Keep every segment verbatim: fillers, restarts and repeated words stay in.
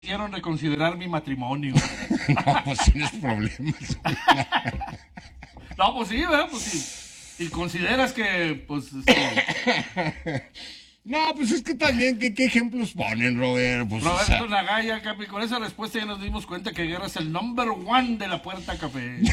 Quiero reconsiderar mi matrimonio. No, pues tienes problemas. No, pues sí, ¿verdad? Pues sí. Y consideras que, pues, este, No, pues es que también, ¿qué, qué ejemplos ponen, Robert? Pues, o Roberto sea, Nagaya, Capi, con esa respuesta ya nos dimos cuenta que Guerra es el number one de la Puerta Café.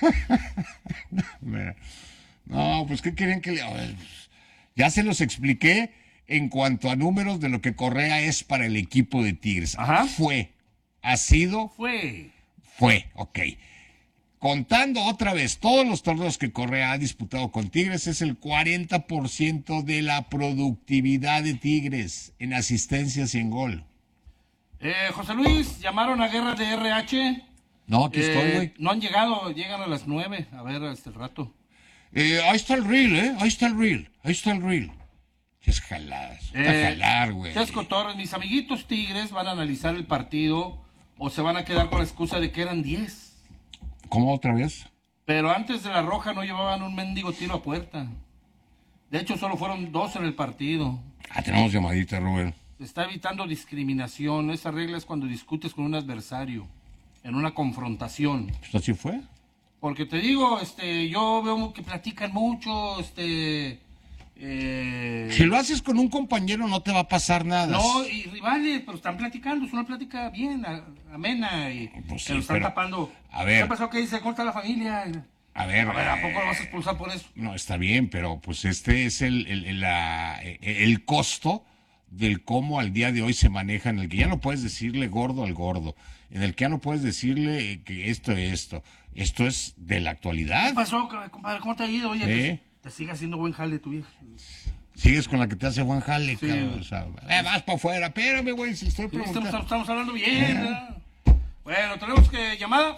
mira, no, pues, ¿qué quieren que le...? A ver, pues, ya se los expliqué en cuanto a números de lo que Correa es para el equipo de Tigres. Ajá. Fue, ha sido, Fue. fue, ok. Contando otra vez todos los torneos que Correa ha disputado con Tigres, es el cuarenta por ciento de la productividad de Tigres en asistencias y en gol. Eh, José Luis, llamaron a Guerra de R H. No, aquí estoy, Eh, güey. no han llegado, llegan a las nueve. A ver, hasta el rato. Eh, ahí está el reel, ¿eh? Ahí está el reel. Ahí está el reel. Es jaladas. Está Eh, jalar, güey. Chesco Torres, mis amiguitos Tigres van a analizar el partido o se van a quedar con la excusa de que eran diez. ¿Cómo otra vez? Pero antes de la roja no llevaban un mendigo tiro a puerta. De hecho, solo fueron dos en el partido. Ah, tenemos llamadita, Robert. Se está evitando discriminación. Esa regla es cuando discutes con un adversario, en una confrontación. ¿Pues así fue? Porque te digo, este, yo veo que platican mucho, este... eh, Si lo haces con un compañero no te va a pasar nada. No, y rivales, pero están platicando, es una plática bien, a- amena, y Pues se sí, lo están pero, tapando. a ver. ¿Qué pasó? ¿Qué dice? ¿Cómo está la familia? A ver, A ver, ¿a poco lo vas a eh, expulsar por eso? no, está bien, pero pues este es el, el, el, la- eh, el costo del cómo al día de hoy se maneja, en el que ya no puedes decirle gordo al gordo, en el que ya no puedes decirle eh, que esto es esto. Esto es de la ¿Qué actualidad. pasó, compadre? ¿Cómo te ha ido? Oye, ¿Eh? te, te sigue haciendo buen jale tu vieja. Sigues con la que te hace buen jale, Sí. cabrón. O sea, eh, vas para afuera, espérame, güey, si estoy Sí, estamos, preguntando. estamos hablando bien, ¿verdad? Bueno, tenemos que llamada.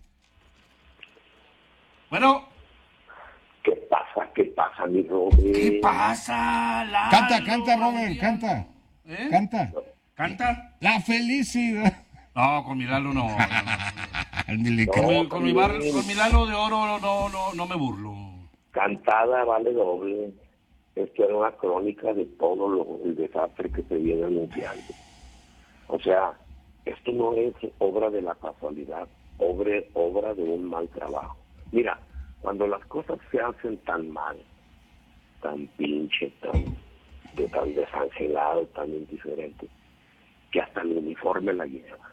Bueno, ¿Qué pasa? ¿Qué pasa, mi ¿qué Robert? pasa? Lalo, Canta, canta, Robert, Adrián? canta. ¿Eh? Canta. ¿Canta? La felicidad. No, con mi Lalo no. no, no, no. Ándale, No, Con, cabrón. mi, con, mi bar- también. con mi Lalo de oro no, no, no me burlo. Cantada vale doble. Esto era una crónica de todo lo, el desastre que se viene anunciando. O sea, esto no es obra de la casualidad, obra, obra de un mal trabajo. Mira, cuando las cosas se hacen tan mal, tan pinche, tan, de, tan desangelado, tan indiferente, que hasta el uniforme la lleva.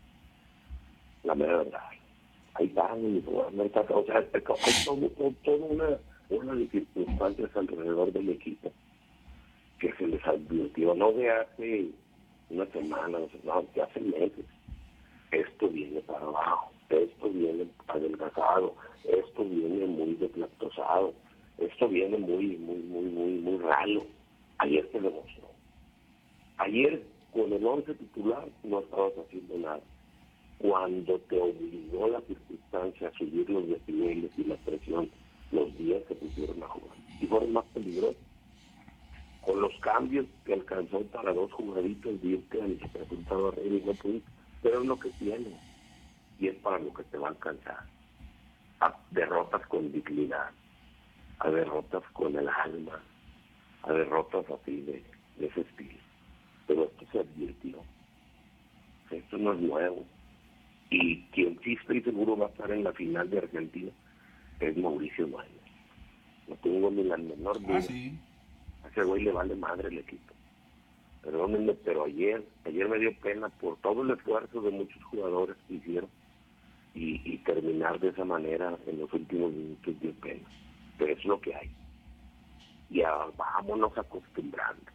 La mera verdad. Ahí está el uniforme, está, o sea, hay todo, todo, toda una, una de circunstancias alrededor del equipo que se les advirtió, no de hace una semana, no, de hace meses. Esto viene para abajo, esto viene adelgazado, esto viene muy deslactosado, esto viene muy, muy, muy, muy, muy raro. Ayer se demostró. Ayer, con el once titular, no estabas haciendo nada. Cuando te obligó la circunstancia a subir los decibeles y la presión, los días se pusieron a jugar. Y fueron más peligrosos. Con los cambios que alcanzó para dos jugaditos, viste al resultado arriba y no pudiste. Pero es lo que tiene. Y es para lo que te va a alcanzar. A derrotas con dignidad, a derrotas con el alma, a derrotas así de, de ese estilo. Pero esto se advirtió. Esto no es nuevo. Y quien sí estoy seguro va a estar en la final de Argentina es Mauricio Núñez. No tengo ni la menor duda. Ah, sí. A ese güey le vale madre el equipo. Perdónenme, pero ayer, ayer me dio pena por todo el esfuerzo de muchos jugadores que hicieron y, y terminar de esa manera en los últimos minutos dio pena. Pero es lo que hay. Y a, vámonos acostumbrando.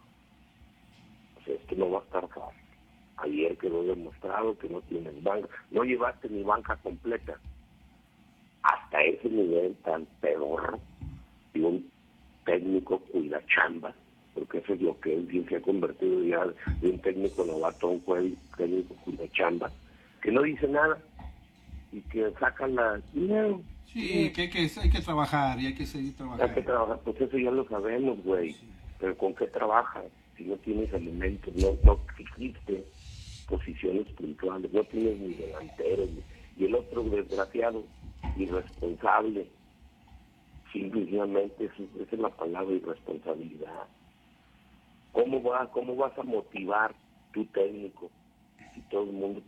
O sea, esto no va a estar fácil. Ayer quedó demostrado que no tienes banca, no llevaste ni banca completa. Hasta ese nivel tan pedorro de un técnico cuida chamba, porque eso es lo que él bien se ha convertido ya de un técnico novato a un jue- técnico cuida chamba, que no dice nada y que sacan la dinero. Sí, que hay, que hay que trabajar y hay que seguir Hay que trabajando. trabajar, pues eso ya lo sabemos, güey. Pero ¿con qué trabajas? Si no tienes elementos, no, no existe posiciones puntuales, no tienes ni delanteros, ni- y el otro desgraciado, irresponsable, simplemente esa es la palabra irresponsabilidad. ¿Cómo va, cómo vas a motivar tu técnico todo el mundo